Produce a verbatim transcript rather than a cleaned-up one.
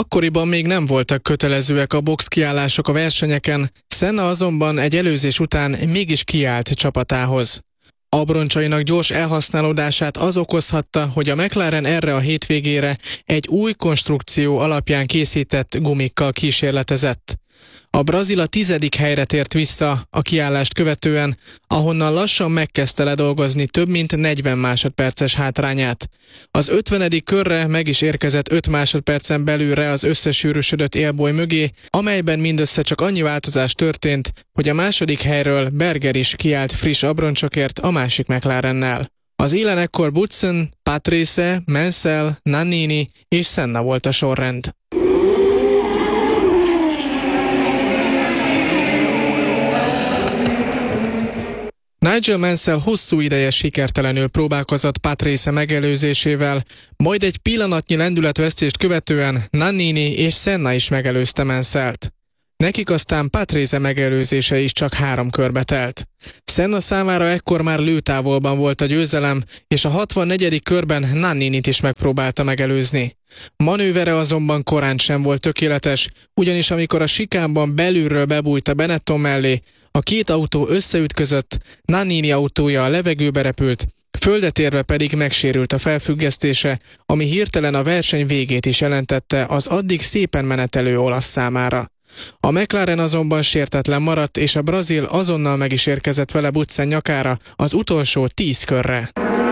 Akkoriban még nem voltak kötelezőek a boxkiállások a versenyeken, Senna azonban egy előzés után mégis kiállt csapatához. Abroncsainak gyors elhasználódását az okozhatta, hogy a McLaren erre a hétvégére egy új konstrukció alapján készített gumikkal kísérletezett. A brazil a tizedik helyre tért vissza a kiállást követően, ahonnan lassan megkezdte ledolgozni több mint negyven másodperces hátrányát. Az ötvenedik körre meg is érkezett öt másodpercen belülre az összesűrűsödött élboly mögé, amelyben mindössze csak annyi változás történt, hogy a második helyről Berger is kiállt friss abroncsokért a másik McLarennel. Az élen ekkor Boutsen, Patrese, Mansell, Nannini és Senna volt a sorrend. Nigel Mansell hosszú ideje sikertelenül próbálkozott Patrese megelőzésével, majd egy pillanatnyi lendületvesztést követően Nannini és Senna is megelőzte Mansellt. Nekik aztán Patrese megelőzése is csak három körbe telt. Senna számára ekkor már lőtávolban volt a győzelem, és a hatvannegyedik körben Nanninit is megpróbálta megelőzni. Manővere azonban korán sem volt tökéletes, ugyanis amikor a sikánban belülről bebújt a Benetton mellé, a két autó összeütközött, Nannini autója a levegőbe repült, földet érve pedig megsérült a felfüggesztése, ami hirtelen a verseny végét is jelentette az addig szépen menetelő olasz számára. A McLaren azonban sértetlen maradt, és a brazil azonnal meg is érkezett vele Boutsen nyakára az utolsó tíz körre.